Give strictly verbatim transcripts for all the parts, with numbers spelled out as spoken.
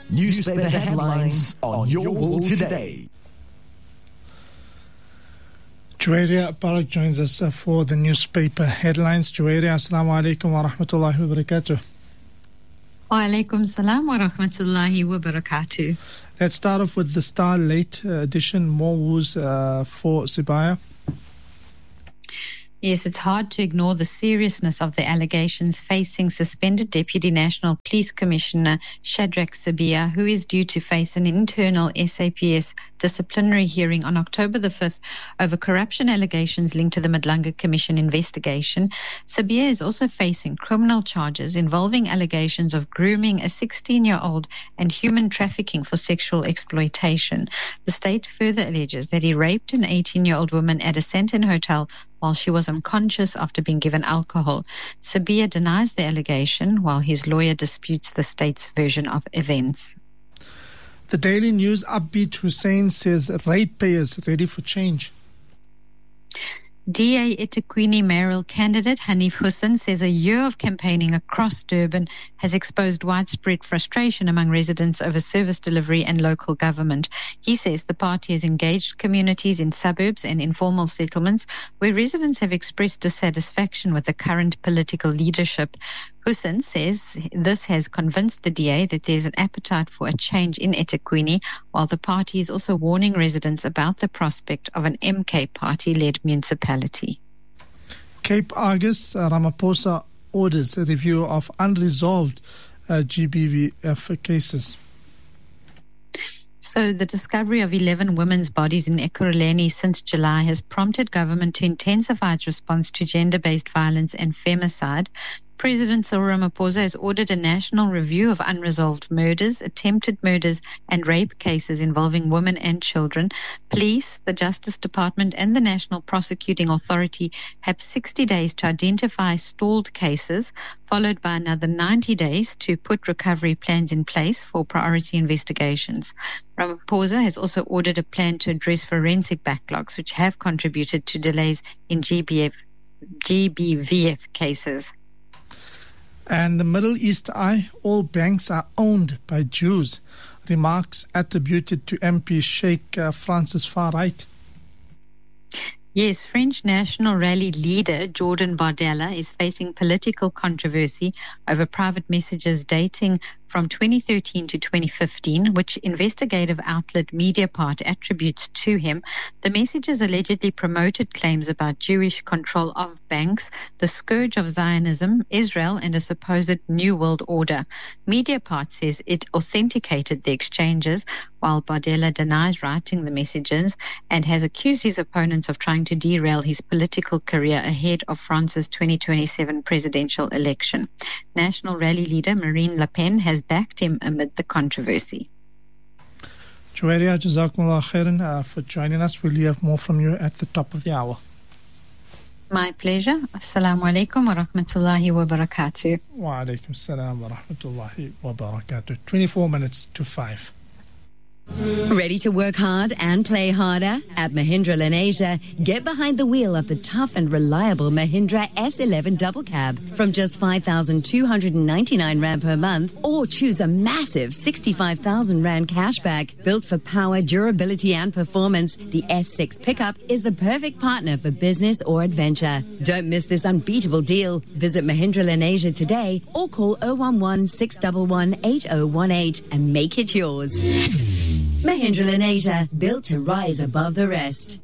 Newspaper headlines on Your World Today. Juwairia Barak joins us uh, for the newspaper headlines. Juwairia, assalamu alaikum wa rahmatullahi wa barakatuh. Wa alaikum salam wa rahmatullahi wa barakatuh. Let's start off with the Star late uh, edition. More woes uh, for Sibaya. Yes, it's hard to ignore the seriousness of the allegations facing suspended Deputy National Police Commissioner Shadrack Sibiya, who is due to face an internal S A P S disciplinary hearing on October the fifth over corruption allegations linked to the Madlanga Commission investigation. Sibiya is also facing criminal charges involving allegations of grooming a sixteen-year-old and human trafficking for sexual exploitation. The state further alleges that he raped an eighteen-year-old woman at a Sandton hotel while she was unconscious after being given alcohol. Sibiya denies the allegation, while his lawyer disputes the state's version of events. The Daily News upbeat Hussein says ratepayers ready for change. D A eThekwini mayoral candidate Hanif Hussein says a year of campaigning across Durban has exposed widespread frustration among residents over service delivery and local government. He says the party has engaged communities in suburbs and informal settlements where residents have expressed dissatisfaction with the current political leadership. Hussein says this has convinced the D A that there's an appetite for a change in eThekwini, while the party is also warning residents about the prospect of an M K party-led municipality. Cape Argus, uh, Ramaphosa orders a review of unresolved uh, G B V F cases. So the discovery of eleven women's bodies in Ekurhuleni since July has prompted government to intensify its response to gender-based violence and femicide. President Cyril Ramaphosa has ordered a national review of unresolved murders, attempted murders, and rape cases involving women and children. Police, the Justice Department, and the National Prosecuting Authority have sixty days to identify stalled cases, followed by another ninety days to put recovery plans in place for priority investigations. Ramaphosa has also ordered a plan to address forensic backlogs, which have contributed to delays in G B F, G B V F cases. And the Middle East Eye, all banks are owned by Jews. Remarks attributed to M P Sheikh uh, Francis Far-Right. Yes, French National Rally leader Jordan Bardella is facing political controversy over private messages dating from twenty thirteen to twenty fifteen, which investigative outlet Mediapart attributes to him. The messages allegedly promoted claims about Jewish control of banks, the scourge of Zionism, Israel, and a supposed New World Order. Mediapart says it authenticated the exchanges, while Bardella denies writing the messages and has accused his opponents of trying to derail his political career ahead of France's twenty twenty-seven presidential election. National Rally leader Marine Le Pen has backed him amid the controversy. Juwairia, Jazakumullah khairan uh, for joining us. We'll hear more from you at the top of the hour. My pleasure. Assalamu alaikum wa rahmatullahi wa barakatuh. Wa alaikum salam wa rahmatullahi wa barakatuh. twenty-four minutes to five. Ready to work hard and play harder? At Mahindra Lenasia, get behind the wheel of the tough and reliable Mahindra S eleven Double Cab from just five thousand two hundred ninety-nine rand per month, or choose a massive sixty-five thousand rand cashback. Built for power, durability and performance, the S six pickup is the perfect partner for business or adventure. Don't miss this unbeatable deal. Visit Mahindra Lenasia today or call oh one one, six one one, eight oh one eight and make it yours. Mahindra Lenasia, built to rise above the rest.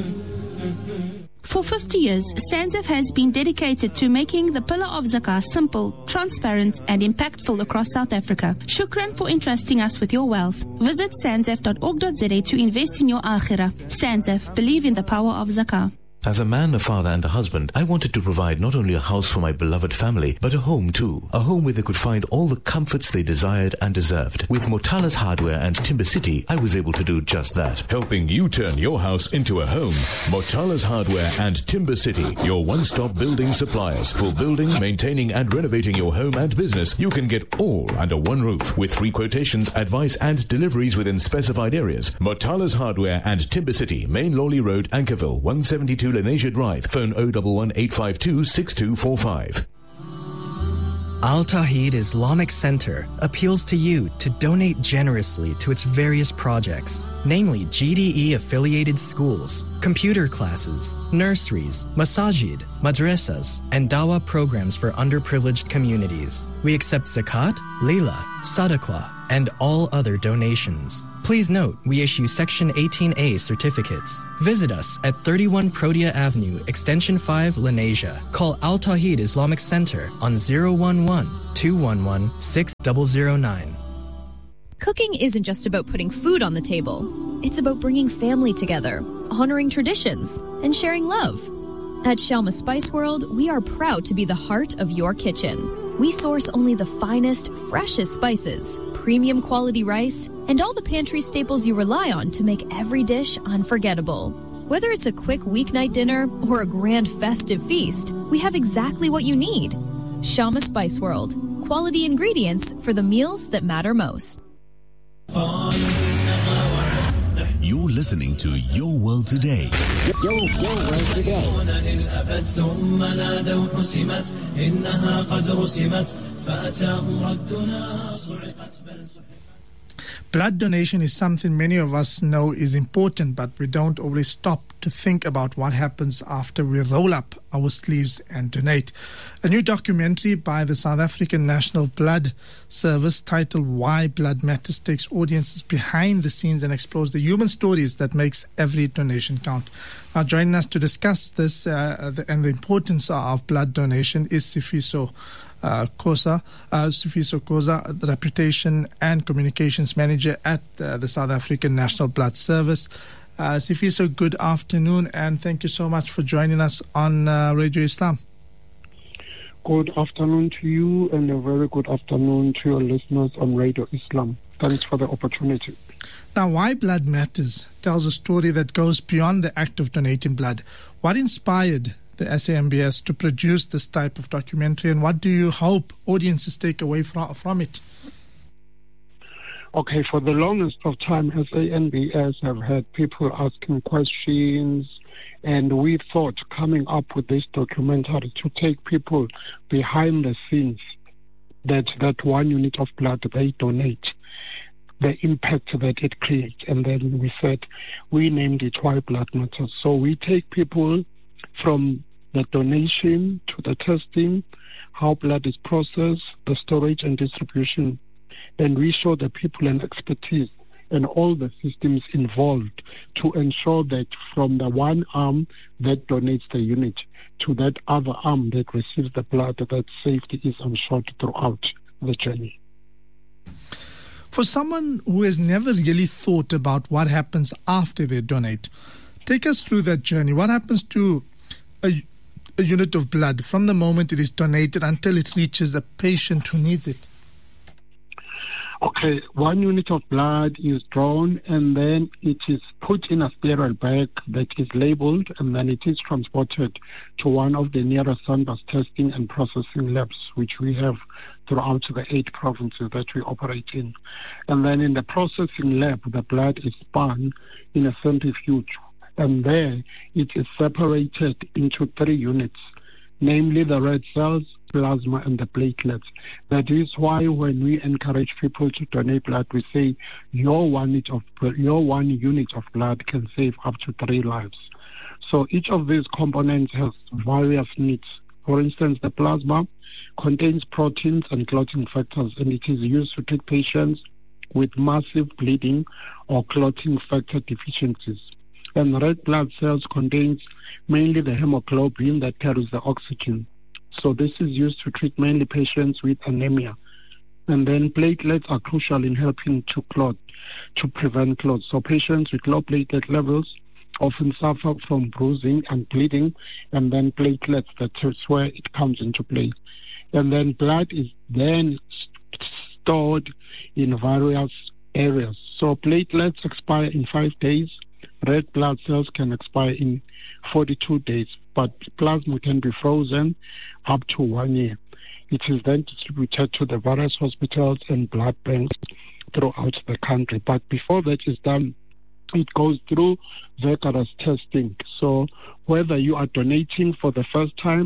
For fifty years, SANZAF has been dedicated to making the pillar of zakah simple, transparent and impactful across South Africa. Shukran for entrusting us with your wealth. Visit sanzaf dot org dot za to invest in your akhirah. SANZAF, believe in the power of zakah. As a man, a father and a husband, I wanted to provide not only a house for my beloved family, but a home too. A home where they could find all the comforts they desired and deserved. With Motala's Hardware and Timber City, I was able to do just that. Helping you turn your house into a home. Motala's Hardware and Timber City, your one-stop building suppliers. For building, maintaining and renovating your home and business, you can get all under one roof. With free quotations, advice and deliveries within specified areas. Motala's Hardware and Timber City, Main Lawley Road, Ankerville, one seventy-two Lenasia Drive. Phone oh one one, eight five two, six two four five. Al Tawheed Islamic Center appeals to you to donate generously to its various projects, namely G D E-affiliated schools, computer classes, nurseries, masajid, madrasas, and dawah programs for underprivileged communities. We accept zakat, lila, sadaqah, and all other donations. Please note, we issue Section eighteen A certificates. Visit us at thirty-one Protea Avenue, Extension five, Lenasia. Call Al Tawheed Islamic Center on zero one one, two one one, six zero zero nine. Cooking isn't just about putting food on the table. It's about bringing family together, honoring traditions, and sharing love. At Shalma Spice World, we are proud to be the heart of your kitchen. We source only the finest, freshest spices, premium quality rice, and all the pantry staples you rely on to make every dish unforgettable. Whether it's a quick weeknight dinner or a grand festive feast, we have exactly what you need. Shalma Spice World. Quality ingredients for the meals that matter most. You're listening to Your World Today. Your, your World Today. Blood donation is something many of us know is important, but we don't always stop to think about what happens after we roll up our sleeves and donate. A new documentary by the South African National Blood Service titled Why Blood Matters takes audiences behind the scenes and explores the human stories that makes every donation count. Now, joining us to discuss this uh, the, and the importance of blood donation is Sifiso Uh, Khoza, uh, Sifiso Khoza, the Reputation and Communications Manager at uh, the South African National Blood Service. Uh, Sifiso, good afternoon, and thank you so much for joining us on uh, Radio Islam. Good afternoon to you, and a very good afternoon to your listeners on Radio Islam. Thanks for the opportunity. Now, Why Blood Matters tells a story that goes beyond the act of donating blood. What inspired the S A N B S to produce this type of documentary, and what do you hope audiences take away from, from it? Okay, for the longest of time, S A N B S have had people asking questions, and we thought coming up with this documentary to take people behind the scenes, that that one unit of blood they donate, the impact that it creates. And then we said, we named it Why Blood Matters. So we take people from the donation to the testing, how blood is processed, the storage and distribution. Then we show the people and expertise and all the systems involved to ensure that from the one arm that donates the unit to that other arm that receives the blood, that safety is ensured throughout the journey. For someone who has never really thought about what happens after they donate, take us through that journey. What happens to a, a unit of blood from the moment it is donated until it reaches a patient who needs it? Okay, one unit of blood is drawn and then it is put in a sterile bag that is labeled, and then it is transported to one of the nearest SANBAS testing and processing labs, which we have throughout the eight provinces that we operate in. And then in the processing lab, the blood is spun in a centrifuge, and there it is separated into three units, namely the red cells, plasma, and the platelets. That is why when we encourage people to donate blood, we say your one unit of your one unit of blood can save up to three lives. So each of these components has various needs. For instance, the plasma contains proteins and clotting factors, and it is used to treat patients with massive bleeding or clotting factor deficiencies. And red blood cells contains mainly the hemoglobin that carries the oxygen. So this is used to treat mainly patients with anemia. And then platelets are crucial in helping to clot, to prevent clots. So patients with low platelet levels often suffer from bruising and bleeding, and then platelets, that's where it comes into play. And then blood is then stored in various areas. So platelets expire in five days. Red blood cells can expire in forty-two days, but plasma can be frozen up to one year. It is then distributed to the various hospitals and blood banks throughout the country. But before that is done, it goes through vigorous testing. So whether you are donating for the first time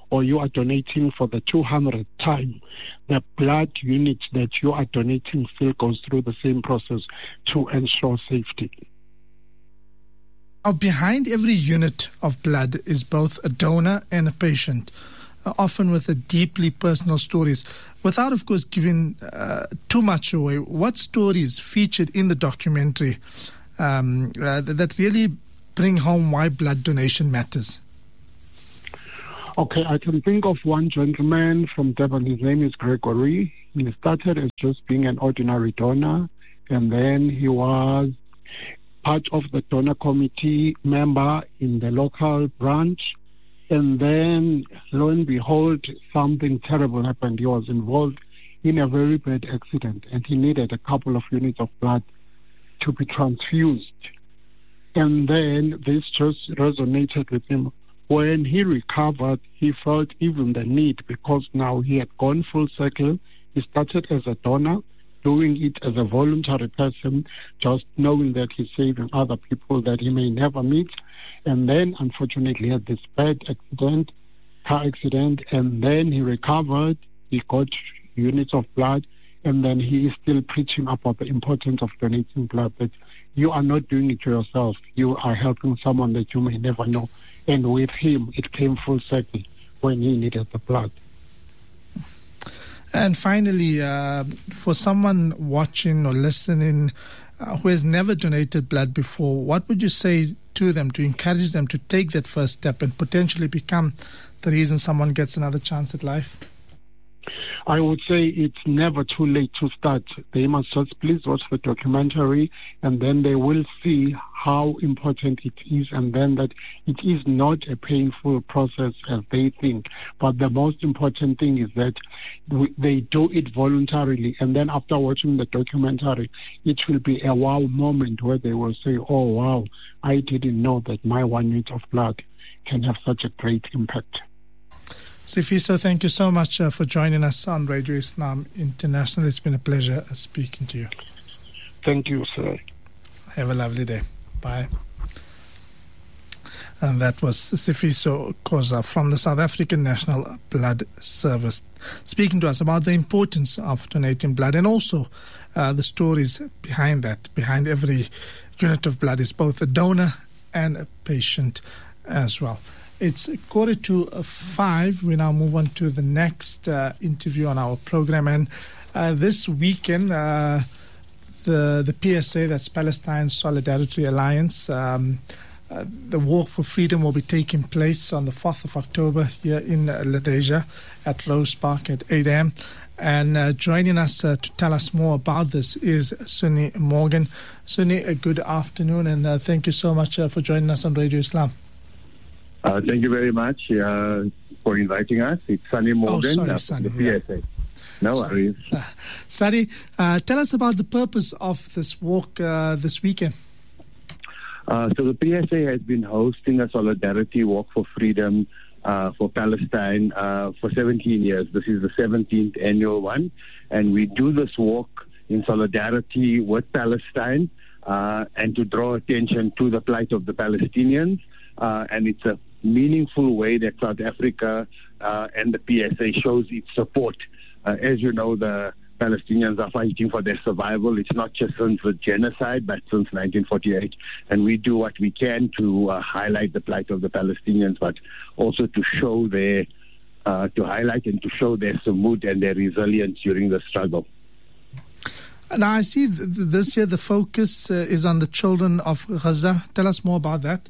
or you are donating for the two hundredth time, the blood unit that you are donating still goes through the same process to ensure safety. Now, behind every unit of blood is both a donor and a patient, uh, often with a deeply personal stories. Without, of course, giving uh, too much away, what stories featured in the documentary um, uh, that really bring home why blood donation matters? Okay, I can think of one gentleman from Durban. His name is Gregory. He started as just being an ordinary donor, and then he was part of the donor committee member in the local branch. And then, lo and behold, something terrible happened. He was involved in a very bad accident, and he needed a couple of units of blood to be transfused. And then this just resonated with him. When he recovered, he felt even the need, because now he had gone full circle. He started as a donor, doing it as a voluntary person, just knowing that he's saving other people that he may never meet. And then, unfortunately, he had this bad accident, car accident, and then he recovered. He got units of blood, and then he is still preaching about the importance of donating blood, that you are not doing it to yourself. You are helping someone that you may never know. And with him, it came full circle when he needed the blood. And finally, uh, for someone watching or listening uh, who has never donated blood before, what would you say to them to encourage them to take that first step and potentially become the reason someone gets another chance at life? I would say it's never too late to start. They must just please watch the documentary, and then they will see how important it is, and then that it is not a painful process as they think. But the most important thing is that they do it voluntarily, and then after watching the documentary, it will be a wow moment where they will say, oh wow, I didn't know that my one unit of blood can have such a great impact. Sifiso, thank you so much uh, for joining us on Radio Islam International. It's been a pleasure uh, speaking to you. Thank you, sir. Have a lovely day. Bye. And that was Sifiso Khoza from the South African National Blood Service, speaking to us about the importance of donating blood, and also uh, the stories behind that. Behind every unit of blood is both a donor and a patient as well. It's quarter to five. We now move on to the next uh, interview on our program. And uh, this weekend, uh, the the P S A, that's Palestine Solidarity Alliance, um, uh, the Walk for Freedom will be taking place on the fourth of October here in uh, Ladeja at Rose Park at eight a.m. And uh, joining us uh, to tell us more about this is Sunny Morgan. Sunny, a good afternoon, and uh, thank you so much uh, for joining us on Radio Islam. Uh, thank you very much uh, for inviting us. It's Sunny Morgan, oh, sorry, uh, Sunny, the P S A. Yeah. No sorry. worries. Uh, Sunny, uh, tell us about the purpose of this walk uh, this weekend. Uh, so the P S A has been hosting a Solidarity Walk for Freedom uh, for Palestine uh, for seventeen years. This is the seventeenth annual one. And we do this walk in solidarity with Palestine uh, and to draw attention to the plight of the Palestinians. Uh, and it's a meaningful way that South Africa uh, and the P S A shows its support. Uh, as you know, the Palestinians are fighting for their survival. It's not just since the genocide, but since nineteen forty-eight. And we do what we can to uh, highlight the plight of the Palestinians, but also to show their, uh, to highlight and to show their sumud and their resilience during the struggle. Now, I see th- this year the focus uh, is on the children of Gaza. Tell us more about that.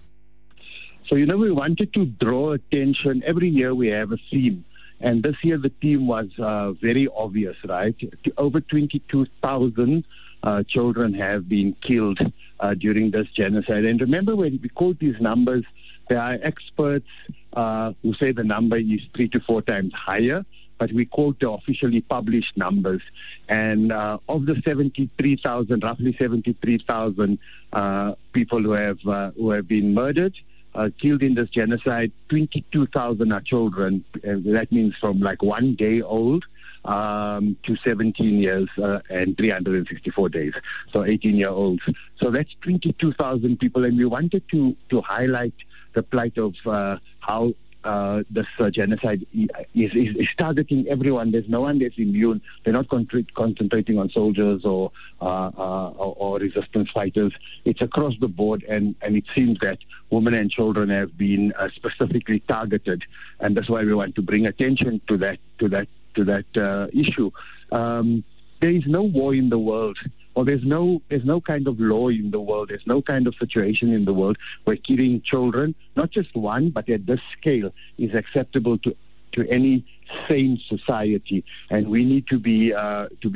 So, you know, we wanted to draw attention. Every year we have a theme. And this year the theme was uh, very obvious, right? Over twenty-two thousand uh, children have been killed uh, during this genocide. And remember, when we quote these numbers, there are experts uh, who say the number is three to four times higher, but we quote the officially published numbers. And uh, of the seventy-three thousand, roughly seventy-three thousand uh, people who have uh, who have been murdered, Uh, killed in this genocide, twenty-two thousand are children. Uh, that means from like one day old um, to seventeen years uh, and three hundred sixty-four days. So eighteen-year-olds. So that's twenty-two thousand people. And we wanted to, to highlight the plight of uh, how uh, this uh, genocide is, is, is targeting everyone. There's no one that's immune. They're not con- concentrating on soldiers or, uh, uh, or or resistance fighters. It's across the board, and, and it seems that women and children have been uh, specifically targeted, and that's why we want to bring attention to that to that to that uh, issue. Um, there is no war in the world. Or there's no there's no kind of law in the world, there's no kind of situation in the world where killing children, not just one, but at this scale, is acceptable to to any sane society. And we need to be uh, to be